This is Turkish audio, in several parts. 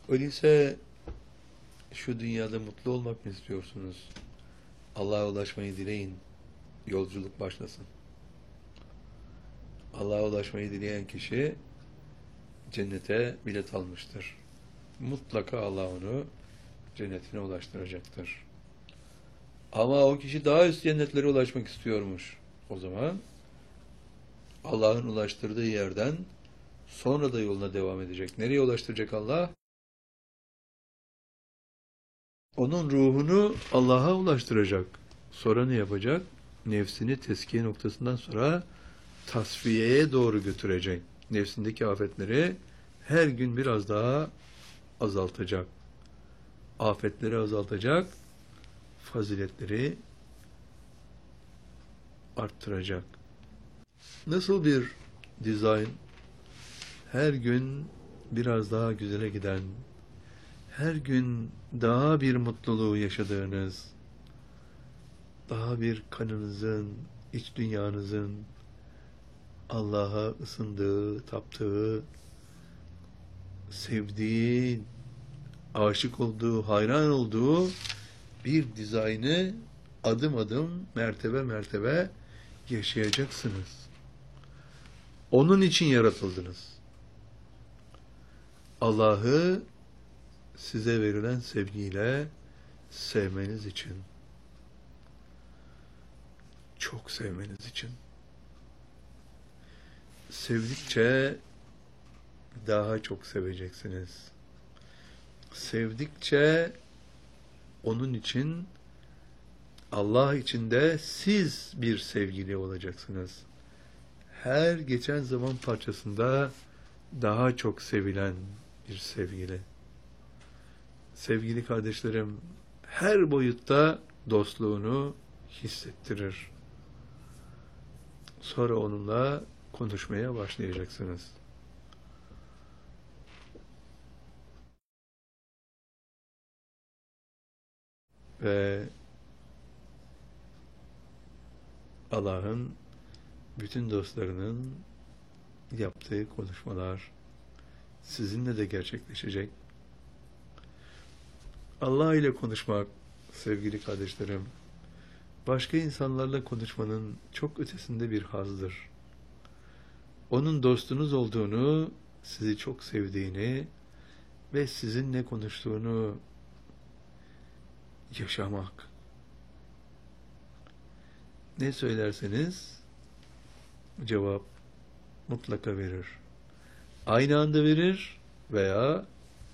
Öyleyse şu dünyada mutlu olmak mı istiyorsunuz? Allah'a ulaşmayı dileyin. Yolculuk başlasın. Allah'a ulaşmayı dileyen kişi cennete bilet almıştır. Mutlaka Allah onu cennetine ulaştıracaktır. Ama o kişi daha üst cennetlere ulaşmak istiyormuş. O zaman Allah'ın ulaştırdığı yerden sonra da yoluna devam edecek. Nereye ulaştıracak Allah? Onun ruhunu Allah'a ulaştıracak. Sonra ne yapacak? Nefsini teskiye noktasından sonra tasfiyeye doğru götürecek. Nefsindeki afetleri her gün biraz daha azaltacak. Afetleri azaltacak, faziletleri arttıracak. Nasıl bir dizayn? Her gün biraz daha güzele giden, her gün daha bir mutluluğu yaşadığınız, daha bir kanınızın, iç dünyanızın Allah'a ısındığı, taptığı, sevdiği, aşık olduğu, hayran olduğu bir dizaynı adım adım, mertebe mertebe yaşayacaksınız. Onun için yaratıldınız. Allah'ı size verilen sevgiyle sevmeniz için, çok sevmeniz için. Sevdikçe daha çok seveceksiniz. Sevdikçe onun için, Allah için de siz bir sevgili olacaksınız. Her geçen zaman parçasında daha çok sevilen bir sevgili. Sevgili kardeşlerim, her boyutta dostluğunu hissettirir. Sonra onunla konuşmaya başlayacaksınız. Ve Allah'ın bütün dostlarının yaptığı konuşmalar sizinle de gerçekleşecek. Allah ile konuşmak, sevgili kardeşlerim, başka insanlarla konuşmanın çok ötesinde bir hazdır. Onun dostunuz olduğunu, sizi çok sevdiğini ve sizinle konuştuğunu yaşamak. Ne söylerseniz cevap mutlaka verir. Aynı anda verir veya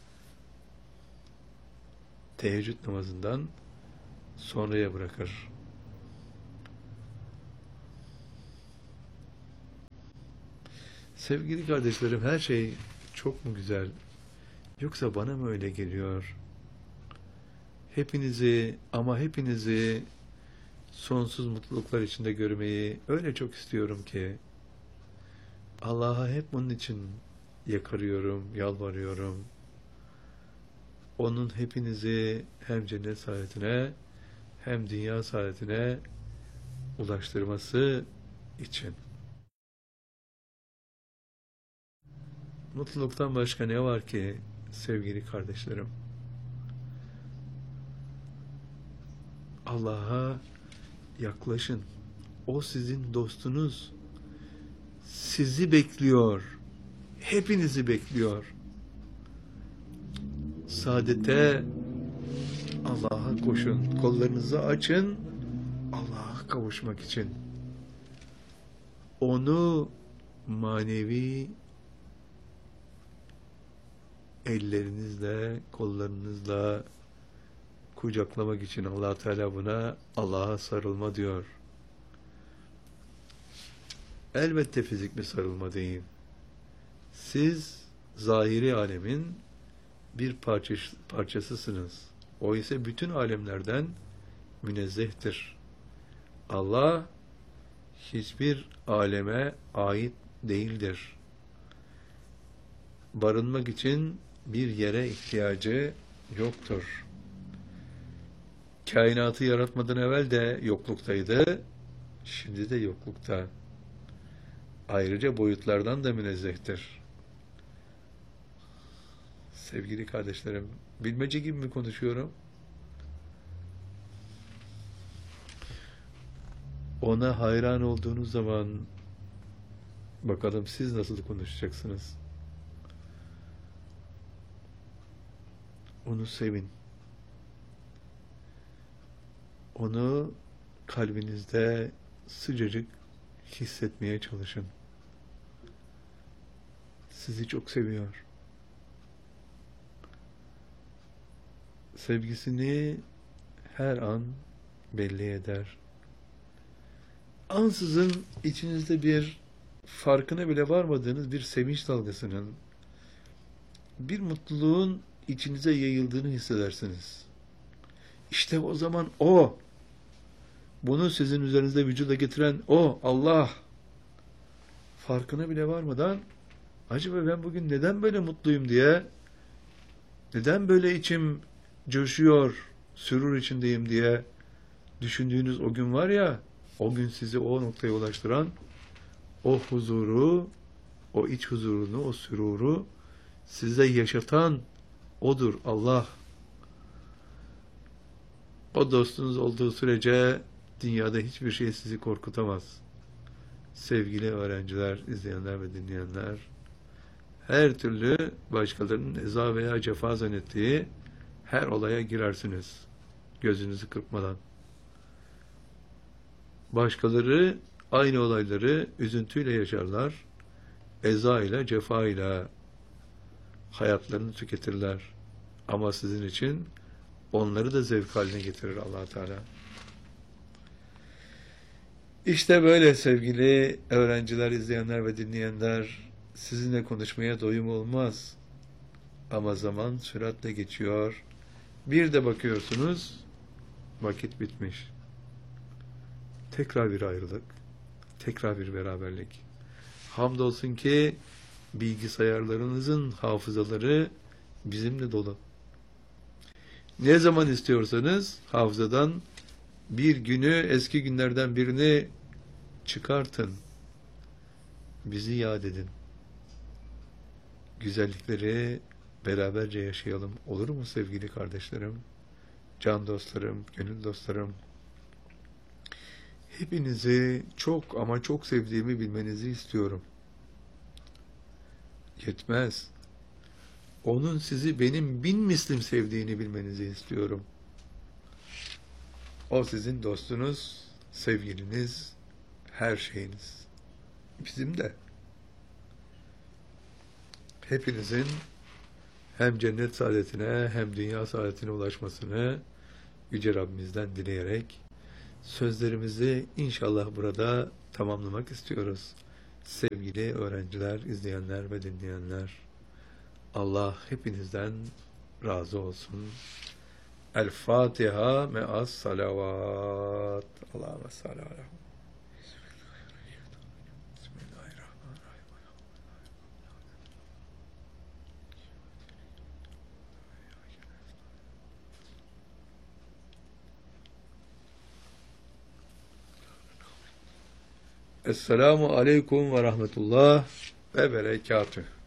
teheccüd namazından sonraya bırakır. Sevgili kardeşlerim, her şey çok mu güzel? Yoksa bana mı öyle geliyor? Hepinizi ama hepinizi sonsuz mutluluklar içinde görmeyi öyle çok istiyorum ki Allah'a hep bunun için yakarıyorum, yalvarıyorum. Onun hepinizi hem cennet saadetine hem dünya saadetine ulaştırması için. Mutluluktan başka ne var ki sevgili kardeşlerim? Allah'a yaklaşın. O sizin dostunuz. Sizi bekliyor. Hepinizi bekliyor. Saadete Allah'a koşun. Kollarınızı açın. Allah'a kavuşmak için. Onu manevi ellerinizle, kollarınızla kucaklamak için Allah Teala buna Allah'a sarılma diyor. Elbette fizikli sarılma değil. Siz zahiri alemin bir parçasısınız. O ise bütün alemlerden münezzehtir. Allah hiçbir aleme ait değildir. Barınmak için bir yere ihtiyacı yoktur. Kainatı yaratmadan evvel de yokluktaydı, şimdi de yoklukta. Ayrıca boyutlardan da münezzehtir. Sevgili kardeşlerim, bilmece gibi mi konuşuyorum? Ona hayran olduğunuz zaman bakalım siz nasıl konuşacaksınız? Onu sevin. Onu kalbinizde sıcacık hissetmeye çalışın. Sizi çok seviyor. Sevgisini her an belli eder. Ansızın içinizde bir farkına bile varmadığınız bir sevinç dalgasının, bir mutluluğun içinize yayıldığını hissedersiniz. İşte o zaman o, bunu sizin üzerinizde vücuda getiren o, Allah, farkına bile varmadan, acaba ben bugün neden böyle mutluyum diye, neden böyle içim coşuyor, sürur içindeyim diye düşündüğünüz o gün var ya, o gün sizi o noktaya ulaştıran, o huzuru, o iç huzurunu, o süruru size yaşatan odur Allah. O dostunuz olduğu sürece dünyada hiçbir şey sizi korkutamaz. Sevgili öğrenciler, izleyenler ve dinleyenler, her türlü başkalarının eza veya cefa zannettiği her olaya girersiniz. Gözünüzü kırpmadan. Başkaları aynı olayları üzüntüyle yaşarlar. Eza ile, cefa ile hayatlarını tüketirler. Ama sizin için onları da zevk haline getirir Allah Teala. İşte böyle sevgili öğrenciler, izleyenler ve dinleyenler, sizinle konuşmaya doyum olmaz. Ama zaman süratle geçiyor. Bir de bakıyorsunuz, vakit bitmiş. Tekrar bir ayrılık, tekrar bir beraberlik. Hamdolsun ki bilgisayarlarınızın hafızaları bizimle dolu. Ne zaman istiyorsanız hafızadan bir günü, eski günlerden birini çıkartın. Bizi yad edin. Güzellikleri beraberce yaşayalım. Olur mu sevgili kardeşlerim, can dostlarım, gönül dostlarım? Hepinizi çok ama çok sevdiğimi bilmenizi istiyorum. Yetmez. Onun sizi benim bin mislim sevdiğini bilmenizi istiyorum. O sizin dostunuz, sevgiliniz, her şeyiniz. Bizim de. Hepinizin hem cennet saadetine hem dünya saadetine ulaşmasını Yüce Rabbimizden dileyerek sözlerimizi inşallah burada tamamlamak istiyoruz. Sevgili öğrenciler, izleyenler ve dinleyenler, Allah hepinizden razı olsun. El Fatiha me'as salavat. Allahümme salli ala. Esselamu aleyküm ve rahmetullah ve berekatüh.